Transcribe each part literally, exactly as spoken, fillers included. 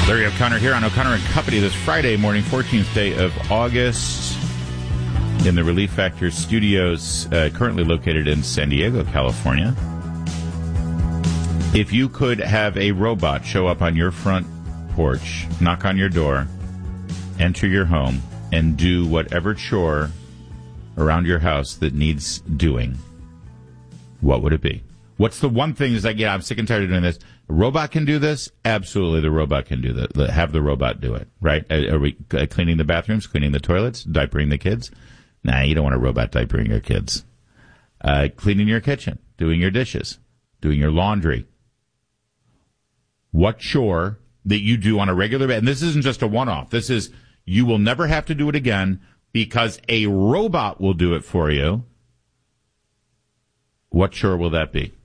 Larry O'Connor here on O'Connor and Company this Friday morning, fourteenth day of August, in the Relief Factor studios, uh, currently located in San Diego, California. If you could have a robot show up on your front porch, knock on your door, enter your home, and do whatever chore around your house that needs doing, what would it be? What's the one thing is like, yeah, I'm sick and tired of doing this. A robot can do this? Absolutely, the robot can do that. Have the robot do it, right? Are we cleaning the bathrooms, cleaning the toilets, diapering the kids? Nah, you don't want a robot diapering your kids. Uh, cleaning your kitchen, doing your dishes, doing your laundry. What chore that you do on a regular basis, and this isn't just a one-off. This is, you will never have to do it again because a robot will do it for you. What chore will that be?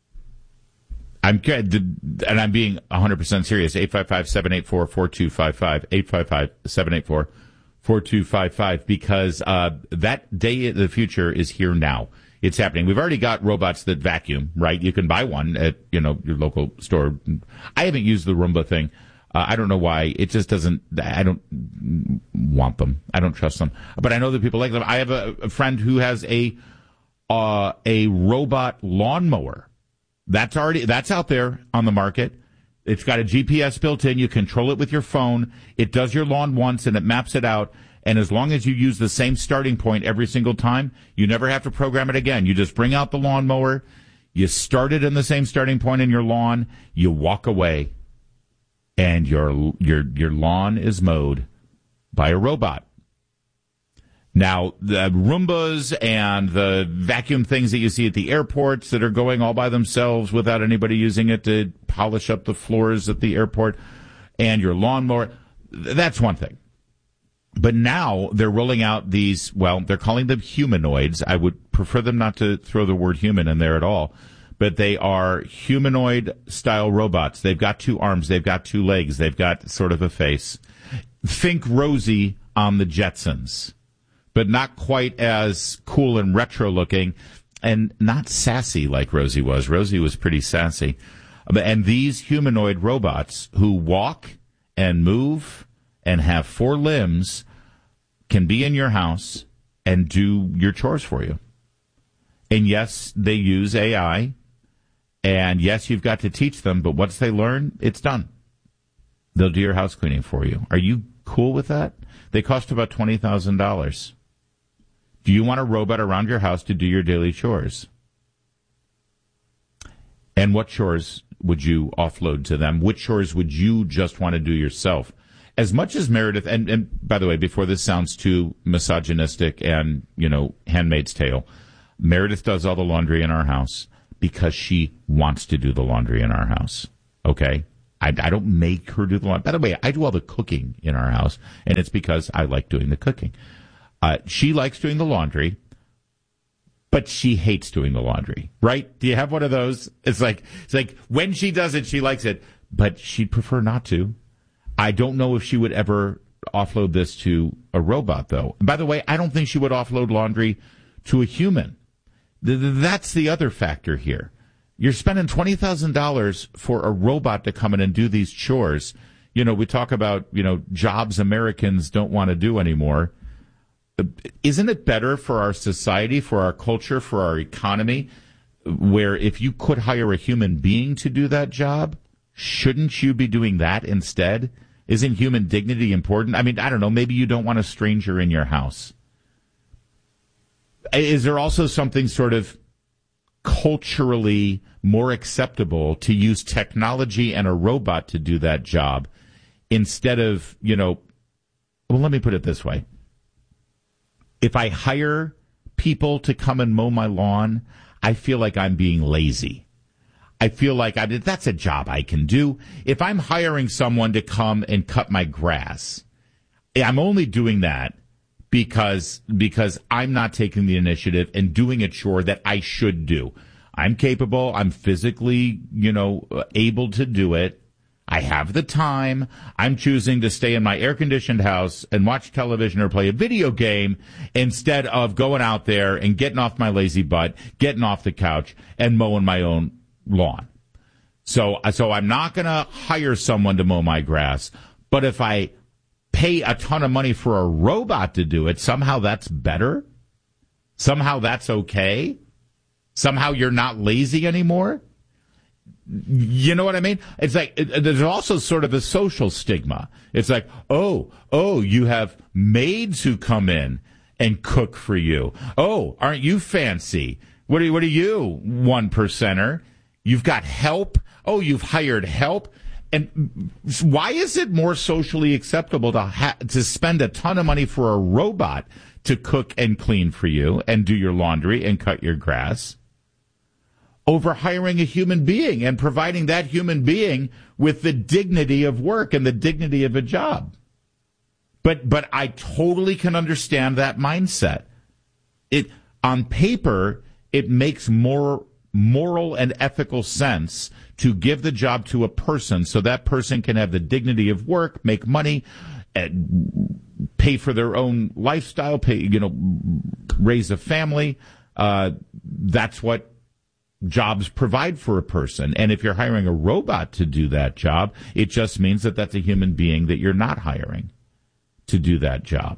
I'm and I'm being one hundred percent serious. eight five five, seven eight four, four two five five. eight five five, seven eight four, four two five five because uh, that day of the future is here now. It's happening. We've already got robots that vacuum, right? You can buy one at, you know, your local store. I haven't used the Roomba thing. Uh, I don't know why. It just doesn't, I don't want them. I don't trust them. But I know that people like them. I have a, a friend who has a uh, a robot lawnmower. That's already, that's out there on the market. It's got a G P S built in. You control it with your phone. It does your lawn once and it maps it out. And as long as you use the same starting point every single time, you never have to program it again. You just bring out the lawnmower. You start it in the same starting point in your lawn. You walk away and your, your, your lawn is mowed by a robot. Now, the Roombas and the vacuum things that you see at the airports that are going all by themselves without anybody using it to polish up the floors at the airport, and your lawnmower, that's one thing. But now they're rolling out these, well, they're calling them humanoids. I would prefer them not to throw the word human in there at all. But they are humanoid-style robots. They've got two arms. They've got two legs. They've got sort of a face. Think Rosie on the Jetsons, but not quite as cool and retro looking and not sassy like Rosie was. Rosie was pretty sassy. And these humanoid robots who walk and move and have four limbs can be in your house and do your chores for you. And yes, they use A I. And yes, you've got to teach them, but once they learn, it's done. They'll do your house cleaning for you. Are you cool with that? They cost about twenty thousand dollars. Do you want a robot around your house to do your daily chores? And what chores would you offload to them? Which chores would you just want to do yourself? As much as Meredith, and, and by the way, before this sounds too misogynistic and, you know, Handmaid's Tale, Meredith does all the laundry in our house because she wants to do the laundry in our house. Okay? I, I don't make her do the laundry. By the way, I do all the cooking in our house, and it's because I like doing the cooking. Uh, she likes doing the laundry, but she hates doing the laundry, right? Do you have one of those? It's like, it's like when she does it, she likes it, but she'd prefer not to. I don't know if she would ever offload this to a robot, though. By the way, I don't think she would offload laundry to a human. That's the other factor here. You're spending twenty thousand dollars for a robot to come in and do these chores. You know, we talk about, you know, jobs Americans don't want to do anymore. Isn't it better for our society, for our culture, for our economy, where if you could hire a human being to do that job, shouldn't you be doing that instead? Isn't human dignity important? I mean, I don't know, maybe you don't want a stranger in your house. Is there also something sort of culturally more acceptable to use technology and a robot to do that job instead of, you know, well, let me put it this way. If I hire people to come and mow my lawn, I feel like I'm being lazy. I feel like I, that's a job I can do. If I'm hiring someone to come and cut my grass, I'm only doing that because because I'm not taking the initiative and doing a chore that I should do. I'm capable. I'm physically, you know, able to do it. I have the time. I'm choosing to stay in my air-conditioned house and watch television or play a video game instead of going out there and getting off my lazy butt, getting off the couch, and mowing my own lawn. So, so I'm not going to hire someone to mow my grass. But if I pay a ton of money for a robot to do it, somehow that's better? Somehow that's okay? Somehow you're not lazy anymore? You know what I mean? It's like, it, there's also sort of a social stigma. It's like, oh, oh, you have maids who come in and cook for you. Oh, aren't you fancy? What are, what are you, one percenter? You've got help. Oh, you've hired help. And why is it more socially acceptable to ha- to spend a ton of money for a robot to cook and clean for you and do your laundry and cut your grass over hiring a human being and providing that human being with the dignity of work and the dignity of a job? But but I totally can understand that mindset. It on paper, it makes more moral and ethical sense to give the job to a person so that person can have the dignity of work, make money, and pay for their own lifestyle, pay, you know, raise a family. Uh, that's what jobs provide for a person. And if you're hiring a robot to do that job, it just means that that's a human being that you're not hiring to do that job.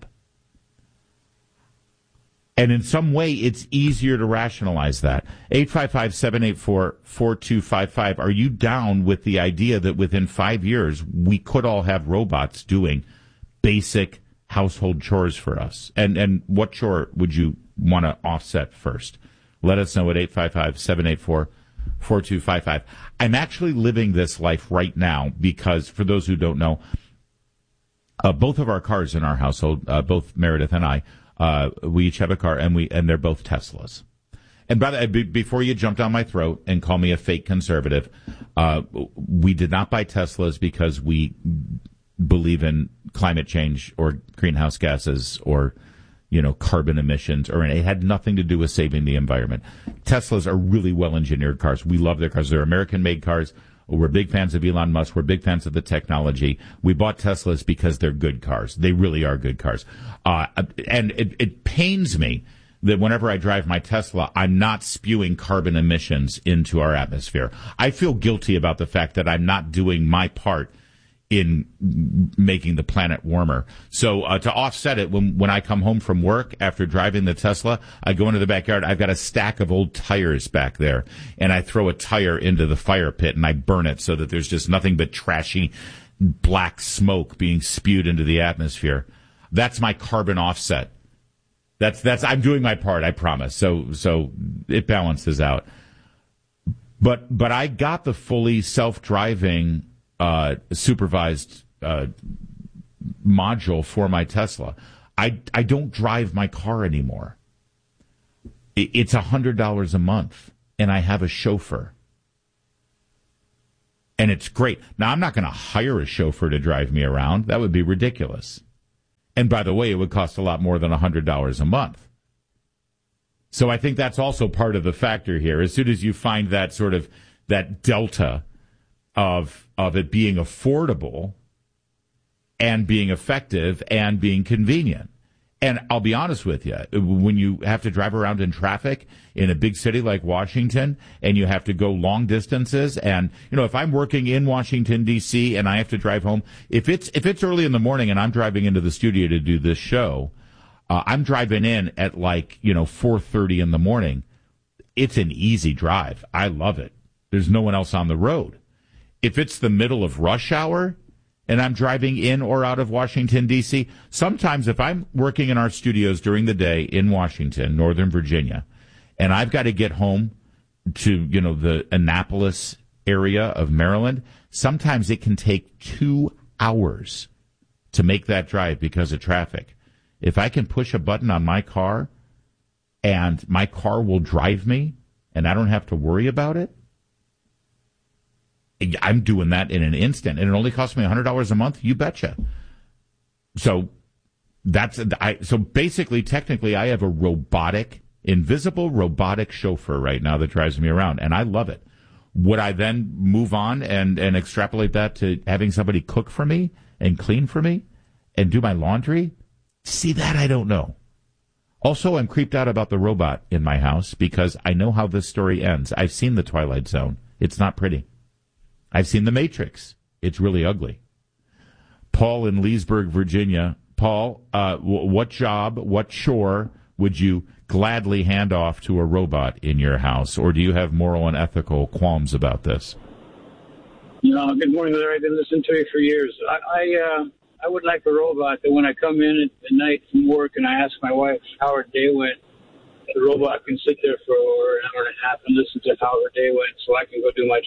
And in some way, it's easier to rationalize that. eight five five, seven eight four, four two five five. Are you down with the idea that within five years, we could all have robots doing basic household chores for us? And and what chore would you want to offset first? Let us know at eight five five, seven eight four, four two five five. I'm actually living this life right now because, for those who don't know, uh, both of our cars in our household, uh, both Meredith and I, Uh, we each have a car, and we and they're both Teslas. And by the way, before you jump down my throat and call me a fake conservative, uh, we did not buy Teslas because we believe in climate change or greenhouse gases or, you know, carbon emissions, or it had nothing to do with saving the environment. Teslas are really well-engineered cars. We love their cars. They're American-made cars. We're big fans of Elon Musk. We're big fans of the technology. We bought Teslas because they're good cars. They really are good cars. Uh, and it, it pains me that whenever I drive my Tesla, I'm not spewing carbon emissions into our atmosphere. I feel guilty about the fact that I'm not doing my part in making the planet warmer. So uh, to offset it, when when I come home from work after driving the Tesla, I go into the backyard. I've got a stack of old tires back there, and I throw a tire into the fire pit, and I burn it so that there's just nothing but trashy black smoke being spewed into the atmosphere. That's my carbon offset. That's that's I'm doing my part, I promise. So so it balances out. But but I got the fully self-driving Uh, supervised uh, module for my Tesla. I, I don't drive my car anymore. It, it's one hundred dollars a month, and I have a chauffeur. And it's great. Now, I'm not going to hire a chauffeur to drive me around. That would be ridiculous. And by the way, it would cost a lot more than one hundred dollars a month. So I think that's also part of the factor here. As soon as you find that sort of, that delta of of it being affordable and being effective and being convenient. And I'll be honest with you, when you have to drive around in traffic in a big city like Washington and you have to go long distances, and, you know, if I'm working in Washington, D C, and I have to drive home, if it's if it's early in the morning and I'm driving into the studio to do this show, uh, I'm driving in at like, you know, four thirty in the morning. It's an easy drive. I love it. There's no one else on the road. If it's the middle of rush hour and I'm driving in or out of Washington, D C, sometimes if I'm working in our studios during the day in Washington, Northern Virginia, and I've got to get home to, you know, the Annapolis area of Maryland, sometimes it can take two hours to make that drive because of traffic. If I can push a button on my car and my car will drive me and I don't have to worry about it, I'm doing that in an instant, and it only costs me one hundred dollars a month. You betcha. So that's I. So basically, technically, I have a robotic, invisible robotic chauffeur right now that drives me around, and I love it. Would I then move on and, and extrapolate that to having somebody cook for me and clean for me and do my laundry? See, that I don't know. Also, I'm creeped out about the robot in my house because I know how this story ends. I've seen The Twilight Zone. It's not pretty. I've seen The Matrix. It's really ugly. Paul in Leesburg, Virginia. Paul, uh, w- what job, what chore would you gladly hand off to a robot in your house? Or do you have moral and ethical qualms about this? No, good morning, Larry. I've been listening to you for years. I I, uh, I would like a robot that when I come in at the night from work and I ask my wife how her day went, the robot can sit there for an hour and a half and listen to how her day went so I can go do my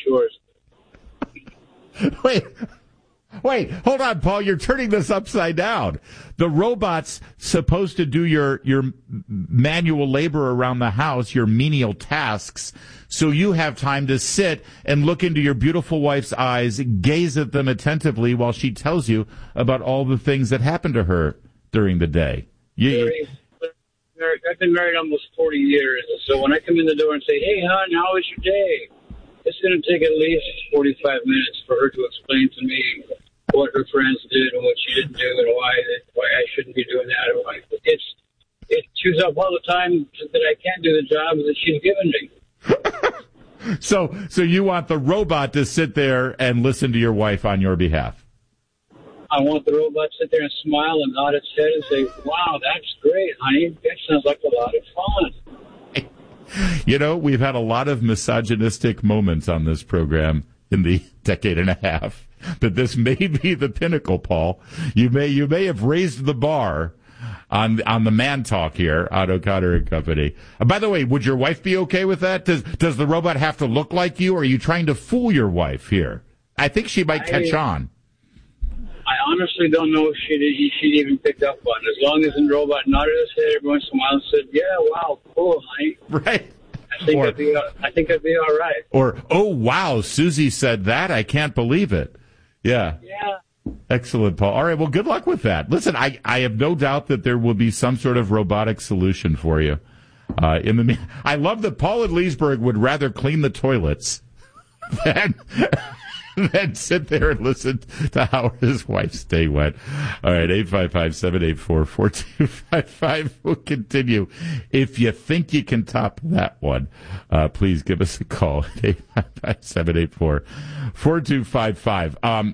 chores. Wait, wait, hold on, Paul. You're turning this upside down. The robot's supposed to do your, your manual labor around the house, your menial tasks, so you have time to sit and look into your beautiful wife's eyes, gaze at them attentively while she tells you about all the things that happened to her during the day. You, I've been married almost forty years, so when I come in the door and say, hey, hon, how was your day? It's going to take at least forty-five minutes for her to explain to me what her friends did and what she didn't do and why why I shouldn't be doing that. And why. It's, it chews up all the time that I can't do the job that she's given me. so, so you want the robot to sit there and listen to your wife on your behalf? I want the robot to sit there and smile and nod its head and say, wow, that's great, honey. That sounds like a lot of fun. You know, we've had a lot of misogynistic moments on this program in the decade and a half, but this may be the pinnacle, Paul. You may you may have raised the bar on on the man talk here on O'Connor and Company. Uh, by the way, would your wife be okay with that? Does does the robot have to look like you, or are you trying to fool your wife here? I think she might catch I, on. I honestly don't know if she'd, she'd even pick up on it. As long as the robot nodded his head every once in a while and said, yeah, wow, cool, honey. Right. I think, or, I'd be, I think I'd be all right. Or, oh, wow, Susie said that. I can't believe it. Yeah. Yeah. Excellent, Paul. All right, well, good luck with that. Listen, I, I have no doubt that there will be some sort of robotic solution for you. Uh, in the, I love that Paul in Leesburg would rather clean the toilets than... then sit there and listen to how his wife's day went. All right, eight five five, seven eight four, four two five five. We'll continue. If you think you can top that one, uh, please give us a call at eight five five, seven eight four, four two five five. Um,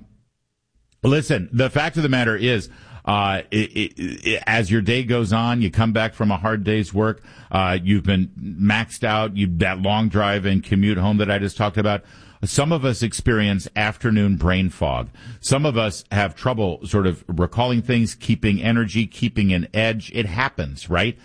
listen, the fact of the matter is, Uh, it, it, it, as your day goes on, you come back from a hard day's work, uh, you've been maxed out, you, that long drive and commute home that I just talked about. Some of us experience afternoon brain fog. Some of us have trouble sort of recalling things, keeping energy, keeping an edge. It happens, right?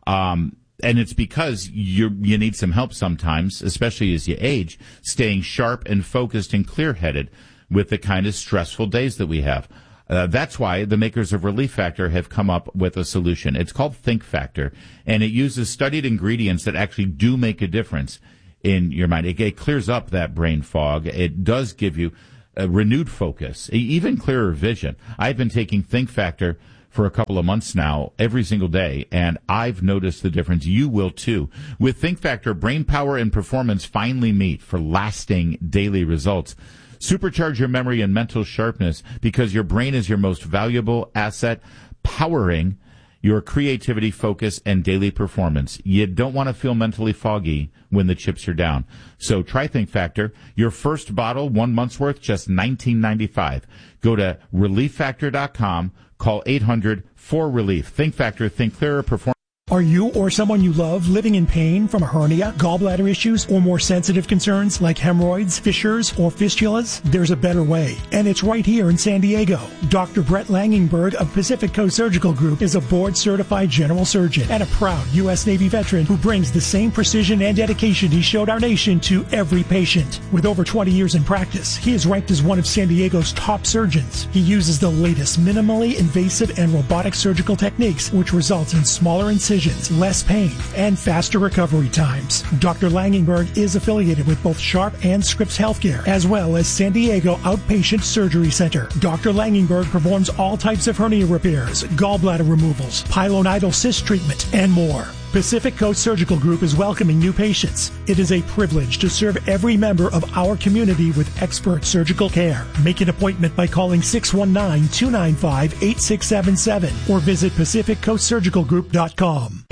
Um, and it's because you you need some help sometimes, especially as you age, staying sharp and focused and clear-headed with the kind of stressful days that we have. Uh, that's why the makers of Relief Factor have come up with a solution. It's called Think Factor, and it uses studied ingredients that actually do make a difference in your mind. It, it clears up that brain fog. It does give you a renewed focus, even clearer vision. I've been taking Think Factor for a couple of months now, every single day, and I've noticed the difference. You will too. With Think Factor, brain power and performance finally meet for lasting daily results. Supercharge your memory and mental sharpness because your brain is your most valuable asset, powering your creativity, focus, and daily performance. You don't want to feel mentally foggy when the chips are down. So try Think Factor. Your first bottle, one month's worth, just nineteen ninety-five. Go to relief factor dot com. Call eight hundred four relief. Think Factor, think clearer, perform. Are you or someone you love living in pain from a hernia, gallbladder issues, or more sensitive concerns like hemorrhoids, fissures, or fistulas? There's a better way, and it's right here in San Diego. Doctor Brett Langenberg of Pacific Coast Surgical Group is a board-certified general surgeon and a proud U S Navy veteran who brings the same precision and dedication he showed our nation to every patient. With over twenty years in practice, he is ranked as one of San Diego's top surgeons. He uses the latest minimally invasive and robotic surgical techniques, which results in smaller incisions, less pain, and faster recovery times. Doctor Langenberg is affiliated with both Sharp and Scripps Healthcare, as well as San Diego Outpatient Surgery Center. Doctor Langenberg performs all types of hernia repairs, gallbladder removals, pilonidal cyst treatment, and more. Pacific Coast Surgical Group is welcoming new patients. It is a privilege to serve every member of our community with expert surgical care. Make an appointment by calling six one nine, two nine five, eight six seven seven or visit pacific coast surgical group dot com.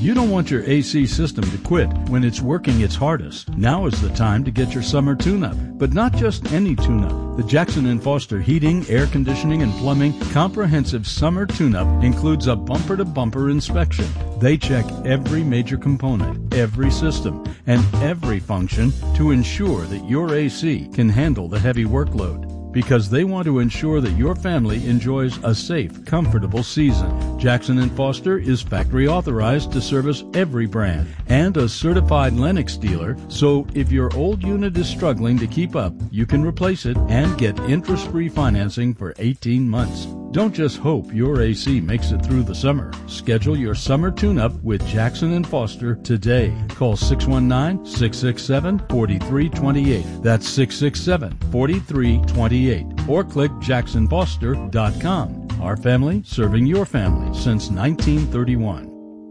You don't want your A C system to quit when it's working its hardest. Now is the time to get your summer tune-up, but not just any tune-up. The Jackson and Foster Heating, Air Conditioning, and Plumbing Comprehensive Summer Tune-Up includes a bumper-to-bumper inspection. They check every major component, every system, and every function to ensure that your A C can handle the heavy workload, because they want to ensure that your family enjoys a safe, comfortable season. Jackson and Foster is factory authorized to service every brand and a certified Lennox dealer, so if your old unit is struggling to keep up, you can replace it and get interest-free financing for eighteen months. Don't just hope your A C makes it through the summer. Schedule your summer tune-up with Jackson and Foster today. Call six one nine, six six seven, four three two eight. That's six six seven, four three two eight. Or click jackson foster dot com. Our family serving your family since nineteen thirty-one.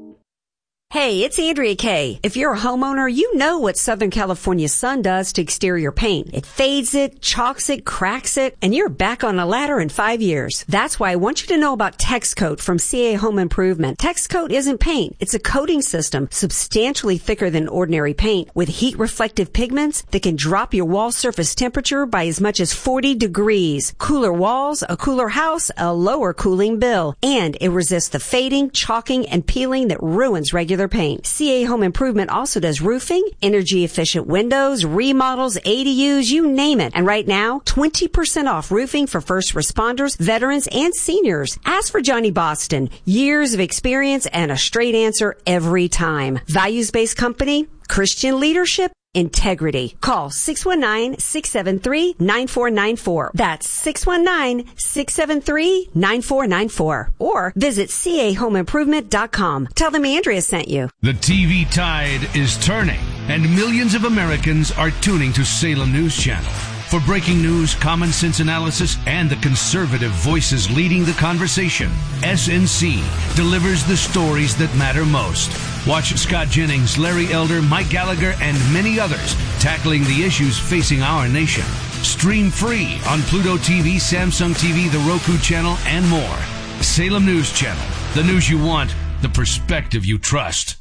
Hey, it's Andrea Kay. If you're a homeowner, you know what Southern California sun does to exterior paint. It fades it, chalks it, cracks it, and you're back on a ladder in five years. That's why I want you to know about TexCoat from C A Home Improvement. TexCoat isn't paint. It's a coating system substantially thicker than ordinary paint with heat-reflective pigments that can drop your wall surface temperature by as much as forty degrees. Cooler walls, a cooler house, a lower cooling bill. And it resists the fading, chalking, and peeling that ruins regular paint. C A Home Improvement also does roofing, energy efficient windows, remodels, A D Us, you name it. And right now, twenty percent off roofing for first responders, veterans, and seniors. Ask for Johnny Boston. Years of experience and a straight answer every time. Values-based company, Christian leadership, integrity. Call six one nine, six seven three, nine four nine four. That's six one nine, six seven three, nine four nine four. Or visit C A home improvement dot com. Tell them Andrea sent you. The T V tide is turning, and millions of Americans are tuning to Salem News Channel. For breaking news, common sense analysis, and the conservative voices leading the conversation, S N C delivers the stories that matter most. Watch Scott Jennings, Larry Elder, Mike Gallagher, and many others tackling the issues facing our nation. Stream free on Pluto T V, Samsung T V, the Roku channel, and more. Salem News Channel. The news you want, the perspective you trust.